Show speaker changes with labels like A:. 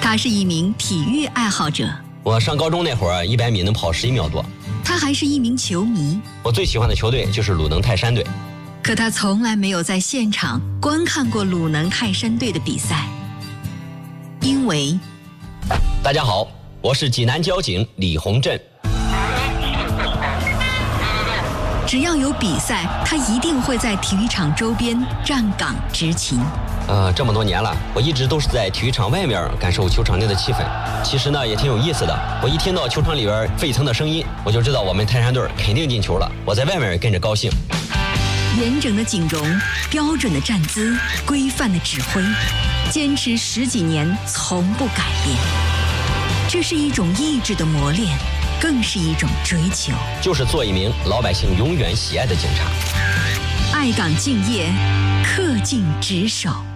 A: 他是一名体育爱好者。
B: 我上高中那会儿，100米能跑11秒多。
A: 他还是一名球迷。
B: 我最喜欢的球队就是鲁能泰山队。
A: 可他从来没有在现场观看过鲁能泰山队的比赛，因为……
B: 大家好，我是济南交警李洪振。
A: 只要有比赛，他一定会在体育场周边站岗执勤。
B: 这么多年了，我一直都是在体育场外面感受球场内的气氛。其实呢，也挺有意思的。我一听到球场里边沸腾的声音，我就知道我们泰山队肯定进球了。我在外面跟着高兴。
A: 严整的景容，标准的站姿，规范的指挥，坚持10几年，从不改变。这是一种意志的磨练，更是一种追求。
B: 就是做一名老百姓永远喜爱的警察。
A: 爱岗敬业，恪尽职守。